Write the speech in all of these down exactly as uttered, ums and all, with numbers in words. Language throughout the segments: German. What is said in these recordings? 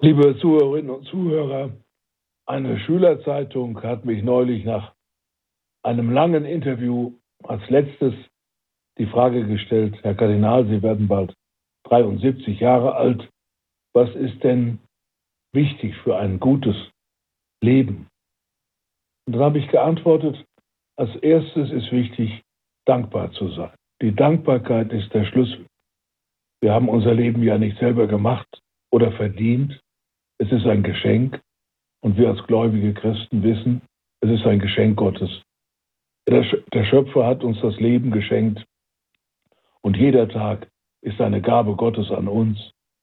Liebe Zuhörerinnen und Zuhörer, eine Schülerzeitung hat mich neulich nach einem langen Interview als letztes die Frage gestellt: Herr Kardinal, Sie werden bald dreiundsiebzig Jahre alt. Was ist denn wichtig für ein gutes Leben? Und dann habe ich geantwortet, als erstes ist wichtig, dankbar zu sein. Die Dankbarkeit ist der Schlüssel. Wir haben unser Leben ja nicht selber gemacht oder verdient. Es ist ein Geschenk und wir als gläubige Christen wissen, es ist ein Geschenk Gottes. Der Schöpfer hat uns das Leben geschenkt und jeder Tag ist eine Gabe Gottes an uns.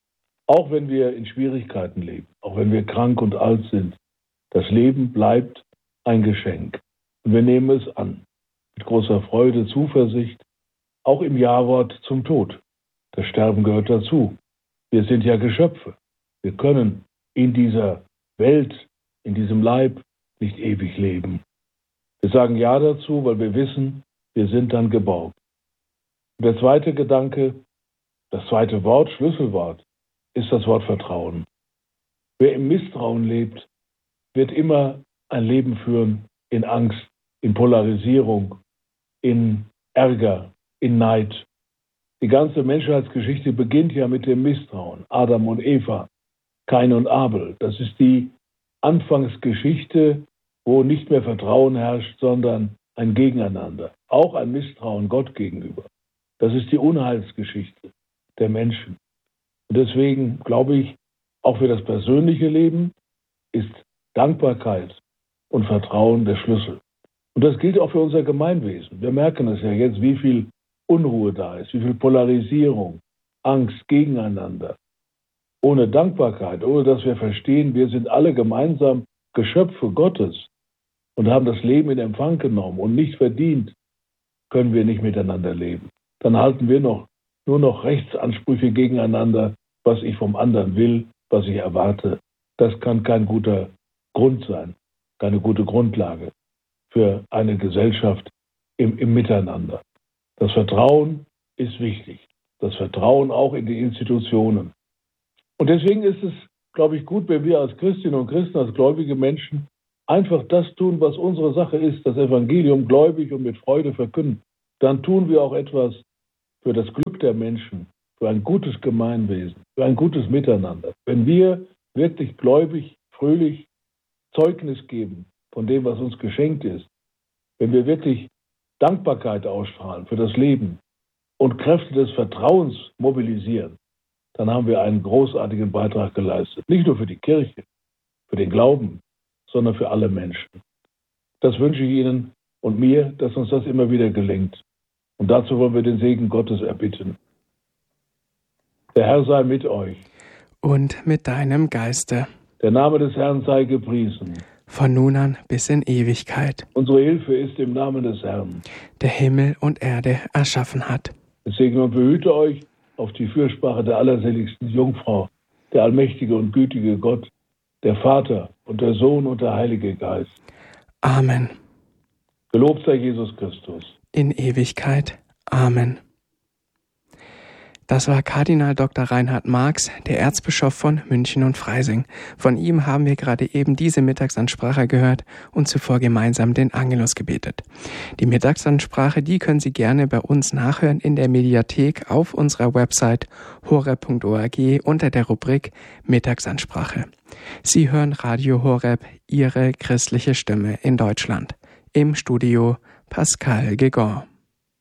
Auch wenn wir in Schwierigkeiten leben, auch wenn wir krank und alt sind, das Leben bleibt ein Geschenk. Und wir nehmen es an, mit großer Freude, Zuversicht, auch im Ja-Wort zum Tod. Das Sterben gehört dazu. Wir sind ja Geschöpfe. Wir können in dieser Welt, in diesem Leib nicht ewig leben. Wir sagen Ja dazu, weil wir wissen, wir sind dann geborgen. Und der zweite Gedanke, das zweite Wort, Schlüsselwort, ist das Wort Vertrauen. Wer im Misstrauen lebt, wird immer ein Leben führen in Angst, in Polarisierung, in Ärger, in Neid. Die ganze Menschheitsgeschichte beginnt ja mit dem Misstrauen. Adam und Eva, Kain und Abel. Das ist die Anfangsgeschichte, wo nicht mehr Vertrauen herrscht, sondern ein Gegeneinander. Auch ein Misstrauen Gott gegenüber. Das ist die Unheilsgeschichte der Menschen. Und deswegen glaube ich, auch für das persönliche Leben ist Dankbarkeit und Vertrauen der Schlüssel. Und das gilt auch für unser Gemeinwesen. Wir merken es ja jetzt, wie viel Unruhe da ist, wie viel Polarisierung, Angst gegeneinander. Ohne Dankbarkeit, ohne dass wir verstehen, wir sind alle gemeinsam Geschöpfe Gottes und haben das Leben in Empfang genommen und nicht verdient, können wir nicht miteinander leben. Dann halten wir noch, nur noch Rechtsansprüche gegeneinander, was ich vom anderen will, was ich erwarte. Das kann kein guter Grund sein, keine gute Grundlage für eine Gesellschaft im, im Miteinander. Das Vertrauen ist wichtig. Das Vertrauen auch in die Institutionen. Und deswegen ist es, glaube ich, gut, wenn wir als Christinnen und Christen, als gläubige Menschen einfach das tun, was unsere Sache ist, das Evangelium gläubig und mit Freude verkünden. Dann tun wir auch etwas für das Glück der Menschen, für ein gutes Gemeinwesen, für ein gutes Miteinander. Wenn wir wirklich gläubig, fröhlich Zeugnis geben von dem, was uns geschenkt ist, wenn wir wirklich Dankbarkeit ausstrahlen für das Leben und Kräfte des Vertrauens mobilisieren, dann haben wir einen großartigen Beitrag geleistet. Nicht nur für die Kirche, für den Glauben, sondern für alle Menschen. Das wünsche ich Ihnen und mir, dass uns das immer wieder gelingt. Und dazu wollen wir den Segen Gottes erbitten. Der Herr sei mit euch. Und mit deinem Geiste. Der Name des Herrn sei gepriesen. Von nun an bis in Ewigkeit. Unsere Hilfe ist im Namen des Herrn, der Himmel und Erde erschaffen hat. Es segne und behüte euch auf die Fürsprache der allerseligsten Jungfrau, der allmächtige und gütige Gott, der Vater und der Sohn und der Heilige Geist. Amen. Gelobt sei Jesus Christus. In Ewigkeit. Amen. Das war Kardinal Doktor Reinhard Marx, der Erzbischof von München und Freising. Von ihm haben wir gerade eben diese Mittagsansprache gehört und zuvor gemeinsam den Angelus gebetet. Die Mittagsansprache, die können Sie gerne bei uns nachhören in der Mediathek auf unserer Website horeb punkt org unter der Rubrik Mittagsansprache. Sie hören Radio Horeb, Ihre christliche Stimme in Deutschland. Im Studio Pascal Gegon.